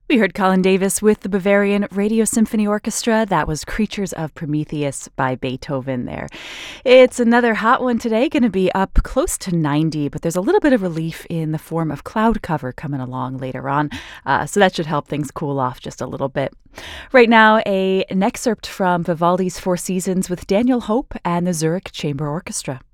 We heard Colin Davis with the Bavarian Radio Symphony Orchestra. That was Creatures of Prometheus by Beethoven there. It's another hot one today, going to be up close to 90, but there's a little bit of relief in the form of cloud cover coming along later on. So that should help things cool off just a little bit. Right now, an excerpt from Vivaldi's Four Seasons with Daniel Hope and the Zurich Chamber Orchestra.